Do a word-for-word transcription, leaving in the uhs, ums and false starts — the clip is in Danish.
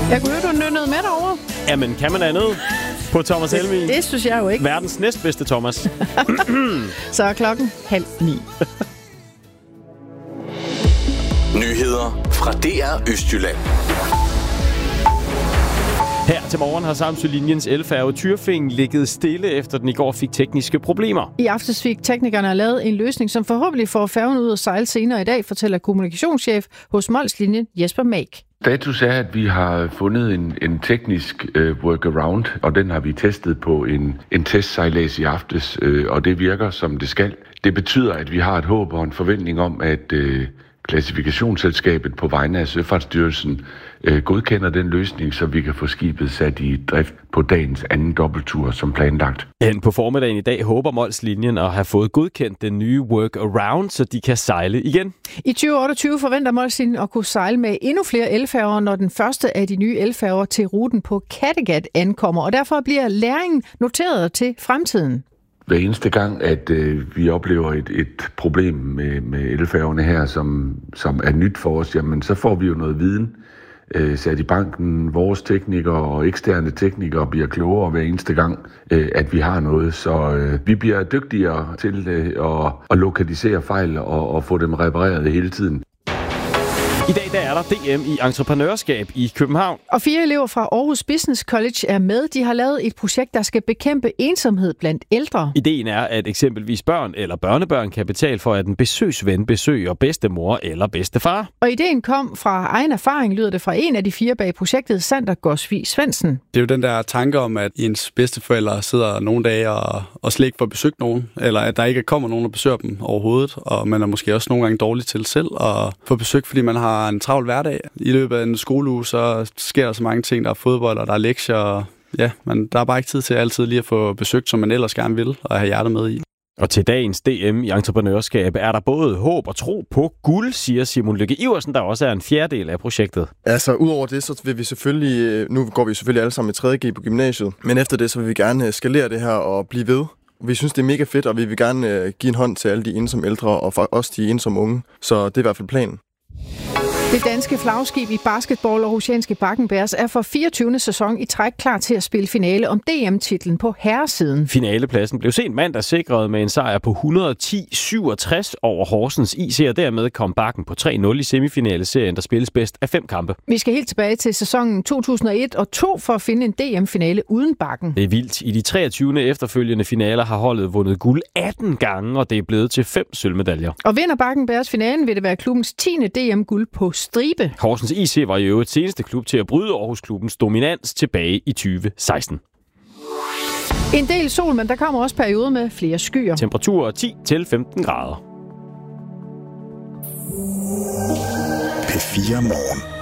Jeg kunne høre, du nønnede med derovre. Jamen, kan man andet på Thomas Helmig? Det, det synes jeg jo ikke. Verdens næstbedste Thomas. Så er klokken halv ni. Nyheder fra D R Østjylland. Her til morgen har Samsø-linjens elfærge Tyrfing ligget stille, efter den i går fik tekniske problemer. I aftes fik teknikerne lavet en løsning, som forhåbentlig får færgen ud at sejle senere i dag, fortæller kommunikationschef hos Mols-linjen Jesper Mag. Status er, at vi har fundet en, en teknisk øh, workaround, og den har vi testet på en, en testsejlads i aftes, øh, og det virker, som det skal. Det betyder, at vi har et håb og en forventning om, at øh, klassifikationsselskabet på vegne af Søfartsstyrelsen øh, godkender den løsning, så vi kan få skibet sat i drift på dagens anden dobbelttur som planlagt. Hen på formiddagen i dag håber Mols-linjen at have fået godkendt den nye workaround, så de kan sejle igen. I tyve otteogtyve forventer Mols-linjen at kunne sejle med endnu flere elfærger, når den første af de nye elfærger til ruten på Kattegat ankommer, og derfor bliver læringen noteret til fremtiden. Hver eneste gang, at øh, vi oplever et, et problem med, med elfærgerne her, som, som er nyt for os, jamen så får vi jo noget viden øh, sat i banken. Vores teknikere og eksterne teknikere bliver klogere hver eneste gang, øh, at vi har noget. Så øh, vi bliver dygtigere til øh, at, at lokalisere fejl og, og få dem repareret hele tiden. I dag der er der D M i entreprenørskab i København. Og fire elever fra Aarhus Business College er med. De har lavet et projekt, der skal bekæmpe ensomhed blandt ældre. Ideen er, at eksempelvis børn eller børnebørn kan betale for, at en besøgsven besøger bedstemor eller bedstefar. Og ideen kom fra egen erfaring, lyder det fra en af de fire bag projektet, Sander Gårdsvig Svendsen. Det er jo den der tanke om, at ens bedsteforældre sidder nogle dage og, og slet ikke får besøgt nogen, eller at der ikke kommer nogen, der besøger dem overhovedet, og man er måske også nogle gange dårlig til selv at få besøg, fordi man har en travl hverdag. I løbet af en skoleuge, så sker der så mange ting. Der er fodbold, og der er lektier. Og ja, men der er bare ikke tid til altid lige at få besøgt, som man ellers gerne vil, og have hjertet med i. Og til dagens D M i entreprenørskab er der både håb og tro på guld, siger Simon Lykke Iversen, der også er en fjerdedel af projektet. Altså, udover det, så vil vi selvfølgelig, nu går vi selvfølgelig alle sammen i tredje G på gymnasiet, men efter det, så vil vi gerne skalere det her og blive ved. Vi synes, det er mega fedt, og vi vil gerne give en hånd til alle de ensomme ældre, og også de ensomme unge. Så det er i hvert fald planen. Det danske flagskib i basketball, Aarhusianske Bakken Bears, er for fireogtyvende sæson i træk klar til at spille finale om D M-titlen på herresiden. Finalepladsen blev sent mandag sikret med en sejr på et hundrede og ti syvogtres over Horsens I C, og dermed kom Bakken på tre nul i semifinaleserien, der spilles bedst af fem kampe. Vi skal helt tilbage til sæsonen to tusind og et og to for at finde en D M-finale uden Bakken. Det er vildt. I de treogtyvende efterfølgende finaler har holdet vundet guld atten gange, og det er blevet til fem sølvmedaljer. Og vinder Bakken Bears finalen, vil det være klubbens tiende D M-guld på stribe. Horsens I C var i øvrigt seneste klub til at bryde Aarhus-klubbens dominans tilbage i tyve seksten. En del sol, men der kommer også perioder med flere skyer. Temperaturer ti til femten grader. P fire Morgen.